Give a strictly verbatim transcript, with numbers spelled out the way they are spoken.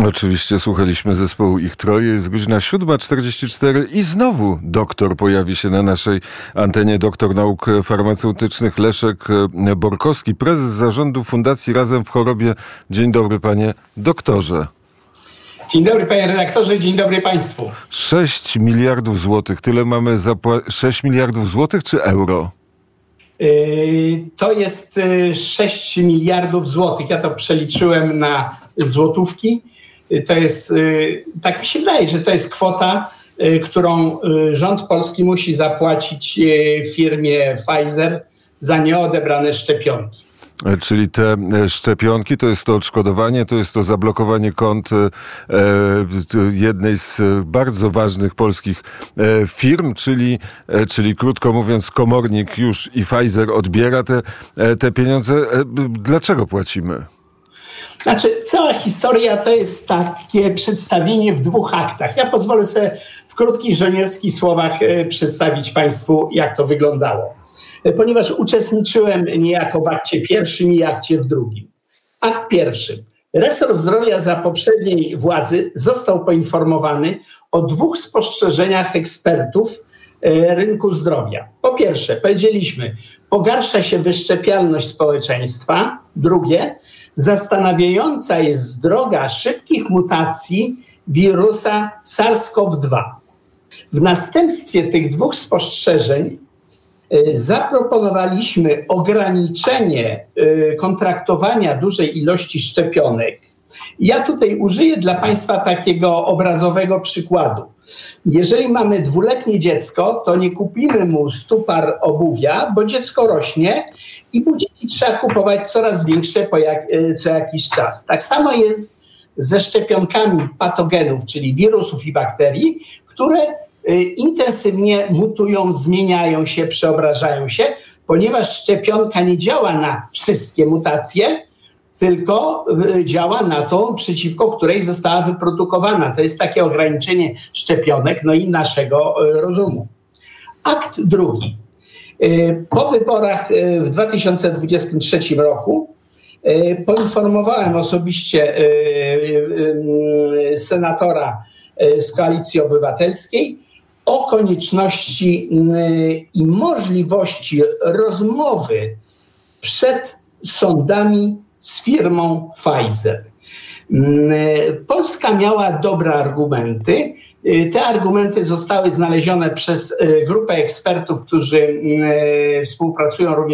Oczywiście słuchaliśmy zespołu Ich Troje. Jest godzina siódma czterdzieści cztery i znowu doktor pojawi się na naszej antenie. Doktor nauk farmaceutycznych Leszek Borkowski, prezes zarządu Fundacji Razem w Chorobie. Dzień dobry, panie doktorze. Dzień dobry, panie redaktorze, dzień dobry państwu. sześć miliardów złotych, tyle mamy zapłacić. sześć miliardów złotych czy euro? To jest sześć miliardów złotych. Ja to przeliczyłem na złotówki. To jest, tak mi się wydaje, że to jest kwota, którą rząd polski musi zapłacić firmie Pfizer za nieodebrane szczepionki. Czyli te szczepionki, to jest to odszkodowanie, to jest to zablokowanie kont jednej z bardzo ważnych polskich firm, czyli, czyli krótko mówiąc komornik już i Pfizer odbiera te, te pieniądze. Dlaczego płacimy? Znaczy, cała historia to jest takie przedstawienie w dwóch aktach. Ja pozwolę sobie w krótkich żołnierskich słowach przedstawić państwu, jak to wyglądało. Ponieważ uczestniczyłem niejako w akcie pierwszym i akcie w drugim. Akt pierwszy. Resort Zdrowia za poprzedniej władzy został poinformowany o dwóch spostrzeżeniach ekspertów rynku zdrowia. Po pierwsze, powiedzieliśmy, pogarsza się wyszczepialność społeczeństwa. Drugie, zastanawiająca jest droga szybkich mutacji wirusa SARS-CoV dwa. W następstwie tych dwóch spostrzeżeń zaproponowaliśmy ograniczenie kontraktowania dużej ilości szczepionek. Ja tutaj użyję dla państwa takiego obrazowego przykładu. Jeżeli mamy dwuletnie dziecko, to nie kupimy mu stu par obuwia, bo dziecko rośnie i budziki trzeba kupować coraz większe po jak, co jakiś czas. Tak samo jest ze szczepionkami patogenów, czyli wirusów i bakterii, które intensywnie mutują, zmieniają się, przeobrażają się, ponieważ szczepionka nie działa na wszystkie mutacje, tylko działa na tą, przeciwko której została wyprodukowana. To jest takie ograniczenie szczepionek, no i naszego rozumu. Akt drugi. Po wyborach w dwa tysiące dwudziestym trzecim roku poinformowałem osobiście senatora z Koalicji Obywatelskiej o konieczności i możliwości rozmowy przed sądami z firmą Pfizer. Polska miała dobre argumenty. Te argumenty zostały znalezione przez grupę ekspertów, którzy współpracują również